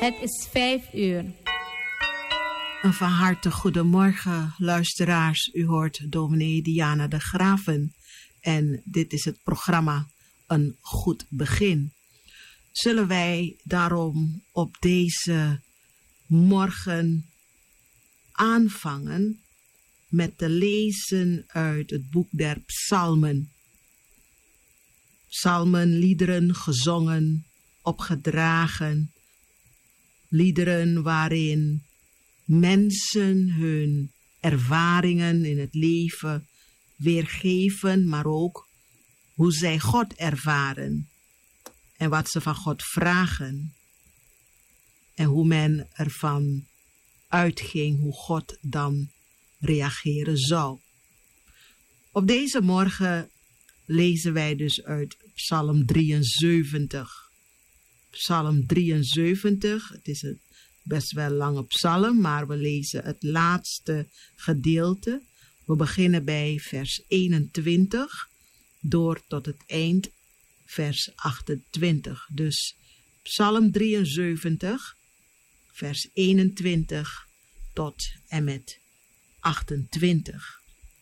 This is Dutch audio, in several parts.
Het is 5 uur. Een van harte goedemorgen, luisteraars. U hoort dominee Diana de Graven en dit is het programma Een Goed Begin. Zullen wij daarom op deze morgen aanvangen met te lezen uit het boek der Psalmen. Psalmen, liederen gezongen, opgedragen, liederen waarin mensen hun ervaringen in het leven weergeven, maar ook hoe zij God ervaren en wat ze van God vragen en hoe men ervan uitging hoe God dan reageren zou. Op deze morgen lezen wij dus uit Psalm 73. Psalm 73, het is een best wel lange psalm, maar we lezen het laatste gedeelte. We beginnen bij vers 21 door tot het eind vers 28. Dus Psalm 73, vers 21 tot en met 28.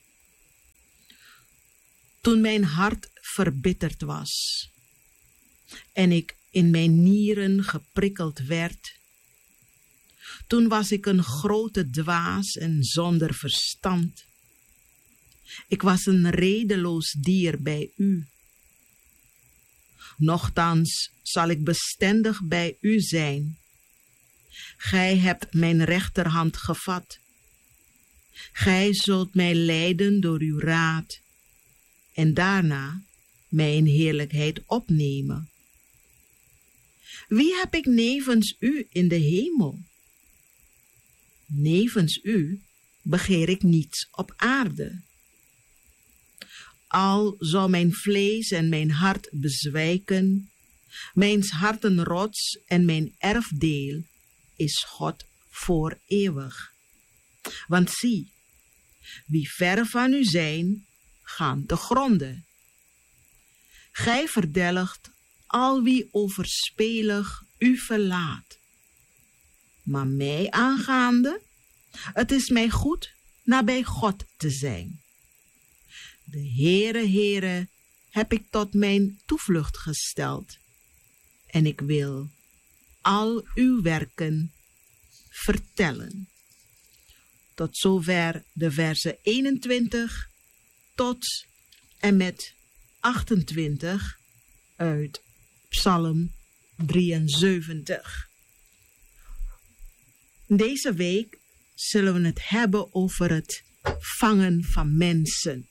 Toen mijn hart verbitterd was en ik in mijn nieren geprikkeld werd, toen was ik een grote dwaas en zonder verstand. Ik was een redeloos dier bij u. Nochtans zal ik bestendig bij u zijn. Gij hebt mijn rechterhand gevat. Gij zult mij leiden door uw raad en daarna mij in heerlijkheid opnemen. Wie heb ik nevens u in de hemel? Nevens u begeer ik niets op aarde. Al zou mijn vlees en mijn hart bezwijken, mijns harten rots en mijn erfdeel is God voor eeuwig. Want zie, wie ver van u zijn, gaan te gronde. Gij verdelgt al wie overspelig u verlaat. Maar mij aangaande, het is mij goed nabij God te zijn. De Heere heb ik tot mijn toevlucht gesteld en ik wil al uw werken vertellen. Tot zover de versen 21 tot en met 28 uit Psalm 73. Deze week zullen we het hebben over het vangen van mensen.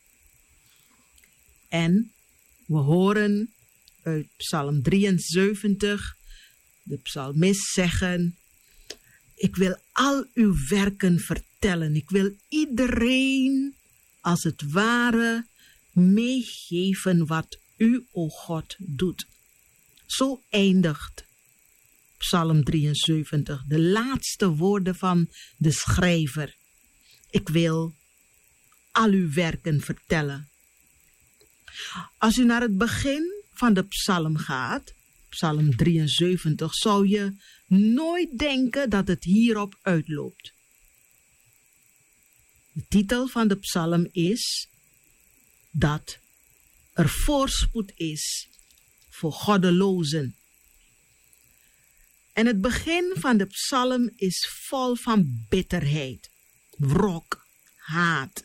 En we horen uit Psalm 73 de psalmist zeggen: ik wil al uw werken vertellen. Ik wil iedereen als het ware meegeven wat u, o God, doet. Zo eindigt Psalm 73, de laatste woorden van de schrijver. Ik wil al uw werken vertellen. Als u naar het begin van de psalm gaat, Psalm 73, zou je nooit denken dat het hierop uitloopt. De titel van de psalm is dat er voorspoed is voor goddelozen. En het begin van de psalm is vol van bitterheid, wrok, haat.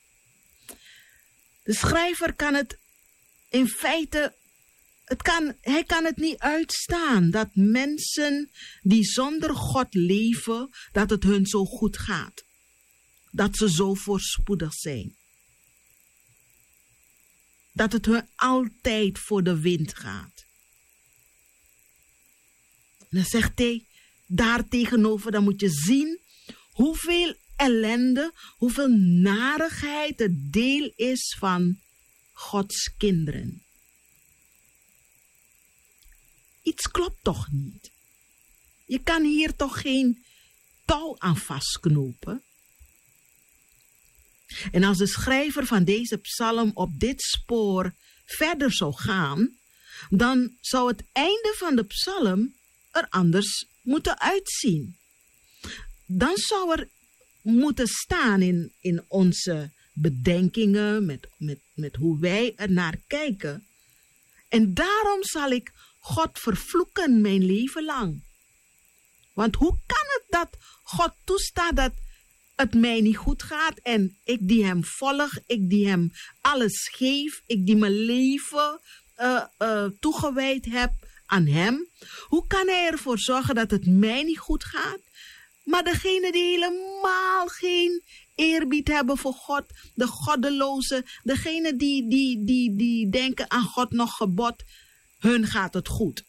De schrijver kan het in feite, hij kan het niet uitstaan dat mensen die zonder God leven, dat het hun zo goed gaat. Dat ze zo voorspoedig zijn. Dat het hun altijd voor de wind gaat. Dan zegt hij daartegenover, dan moet je zien hoeveel ellende, hoeveel narigheid het deel is van Gods kinderen. Iets klopt toch niet? Je kan hier toch geen touw aan vastknopen? En als de schrijver van deze psalm op dit spoor verder zou gaan, dan zou het einde van de psalm er anders moeten uitzien? Dan zou er moeten staan in onze bedenkingen, met hoe wij er naar kijken. En daarom zal ik God vervloeken mijn leven lang. Want hoe kan het dat God toestaat dat het mij niet goed gaat en ik die hem volg, ik die hem alles geef, ik die mijn leven toegewijd heb aan hem? Hoe kan hij ervoor zorgen dat het mij niet goed gaat? Maar degene die helemaal geen eerbied hebben voor God, de goddelozen, degene die denken aan God nog gebod, hun gaat het goed.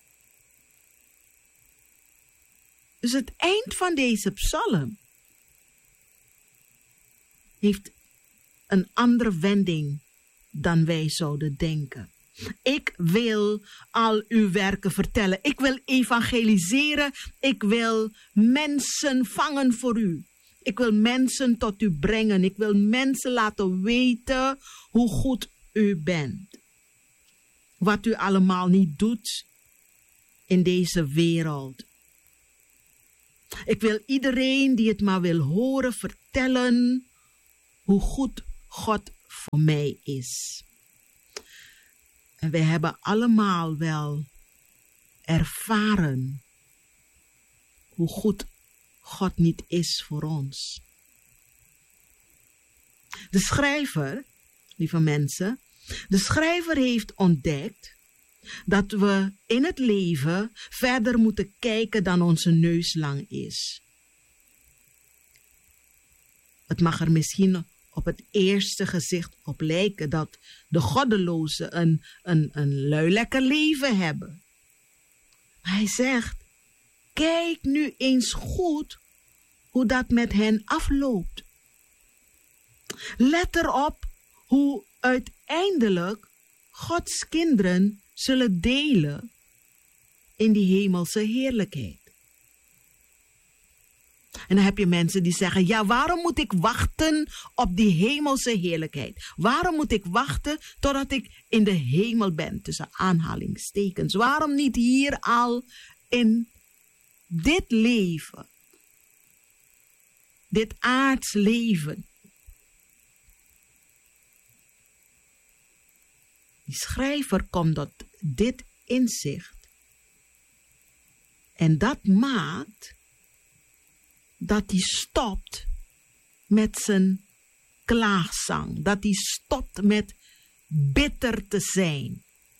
Dus het eind van deze psalm heeft een andere wending dan wij zouden denken. Ik wil al uw werken vertellen. Ik wil evangeliseren. Ik wil mensen vangen voor u. Ik wil mensen tot u brengen. Ik wil mensen laten weten hoe goed u bent. Wat u allemaal niet doet in deze wereld. Ik wil iedereen die het maar wil horen vertellen hoe goed God voor mij is. En wij hebben allemaal wel ervaren hoe goed God niet is voor ons. De schrijver, lieve mensen, de schrijver heeft ontdekt dat we in het leven verder moeten kijken dan onze neus lang is. Het mag er misschien op het eerste gezicht op lijken dat de goddelozen een lui lekker leven hebben. Maar hij zegt, kijk nu eens goed hoe dat met hen afloopt. Let erop hoe uiteindelijk Gods kinderen zullen delen in die hemelse heerlijkheid. En dan heb je mensen die zeggen, ja, waarom moet ik wachten op die hemelse heerlijkheid? Waarom moet ik wachten totdat ik in de hemel ben, tussen aanhalingstekens? Waarom niet hier al in dit leven, dit aards leven? Die schrijver komt tot dit inzicht. En dat maakt dat hij stopt met zijn klaagzang. Dat hij stopt met bitter te zijn.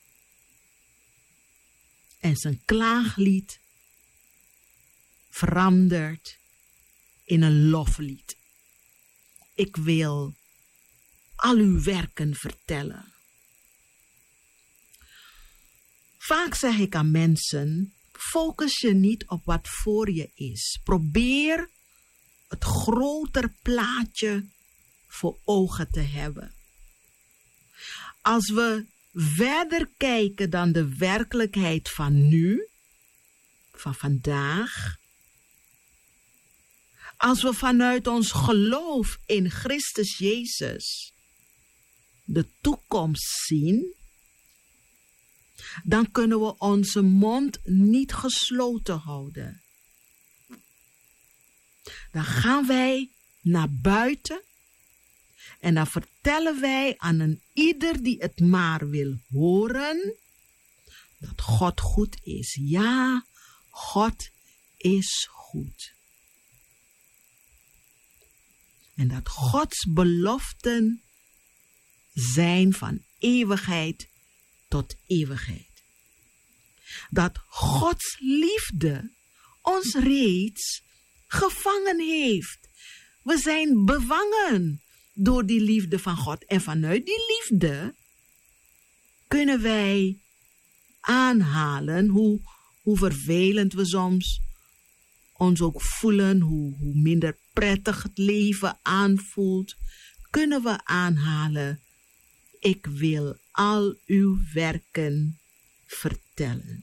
En zijn klaaglied verandert in een loflied. Ik wil al uw werken vertellen. Vaak zeg ik aan mensen, focus je niet op wat voor je is. Probeer het groter plaatje voor ogen te hebben. Als we verder kijken dan de werkelijkheid van nu, van vandaag. Als we vanuit ons geloof in Christus Jezus de toekomst zien, dan kunnen we onze mond niet gesloten houden. Dan gaan wij naar buiten en dan vertellen wij aan een ieder die het maar wil horen, dat God goed is. Ja, God is goed. En dat Gods beloften zijn van eeuwigheid tot eeuwigheid. Dat Gods liefde ons reeds gevangen heeft. We zijn bevangen door die liefde van God. En vanuit die liefde kunnen wij aanhalen hoe vervelend we soms ons ook voelen, hoe minder prettig het leven aanvoelt, kunnen we aanhalen, ik wil al uw werken vertellen.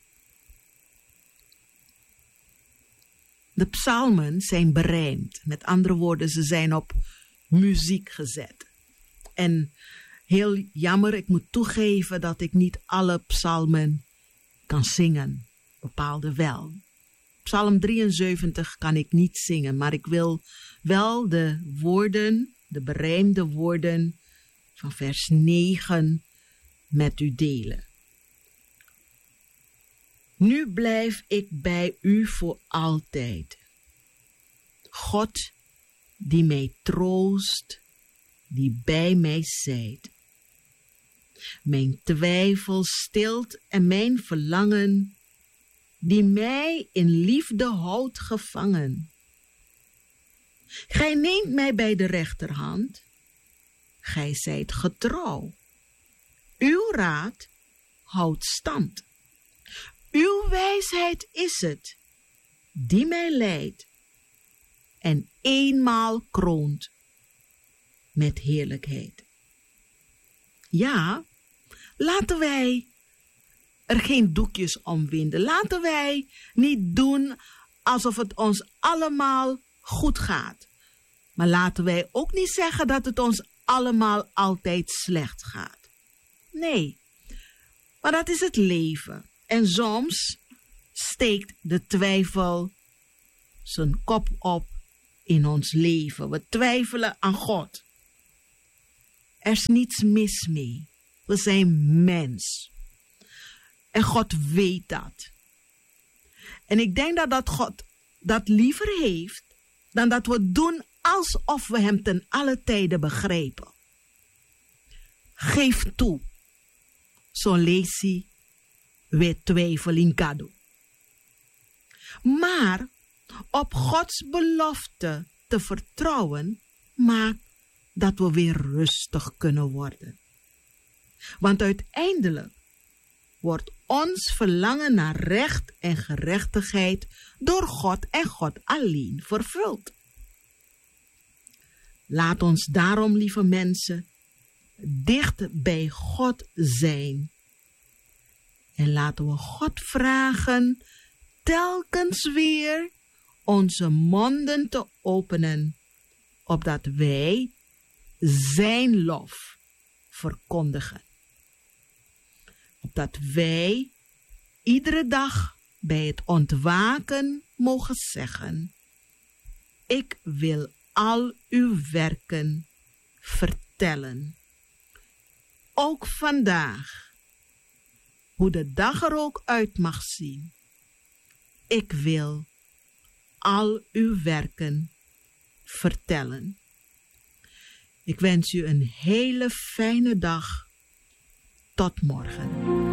De psalmen zijn berijmd. Met andere woorden, ze zijn op muziek gezet. En heel jammer, ik moet toegeven dat ik niet alle psalmen kan zingen. Bepaalde wel. Psalm 73 kan ik niet zingen, maar ik wil wel de woorden, de berijmde woorden van vers 9 met u delen. Nu blijf ik bij u voor altijd. God die mij troost, die bij mij zijt. Mijn twijfel stilt en mijn verlangen, die mij in liefde houdt gevangen. Gij neemt mij bij de rechterhand, gij zijt getrouw. Uw raad houdt stand. Uw wijsheid is het, die mij leidt en eenmaal kroont met heerlijkheid. Ja, laten wij er geen doekjes om winden. Laten wij niet doen alsof het ons allemaal goed gaat. Maar laten wij ook niet zeggen dat het ons allemaal altijd slecht gaat. Nee, maar dat is het leven. En soms steekt de twijfel zijn kop op in ons leven. We twijfelen aan God. Er is niets mis mee. We zijn mens. En God weet dat. En ik denk dat God dat liever heeft dan dat we doen alsof we hem ten alle tijde begrijpen. Geef toe. Zo lees hij we twijfel in kado. Maar op Gods belofte te vertrouwen maakt dat we weer rustig kunnen worden. Want uiteindelijk wordt ons verlangen naar recht en gerechtigheid door God en God alleen vervuld. Laat ons daarom, lieve mensen, dicht bij God zijn. En laten we God vragen telkens weer onze monden te openen, opdat wij zijn lof verkondigen. Opdat wij iedere dag bij het ontwaken mogen zeggen: ik wil al uw werken vertellen. Ook vandaag, hoe de dag er ook uit mag zien. Ik wil al uw werken vertellen. Ik wens u een hele fijne dag. Tot morgen.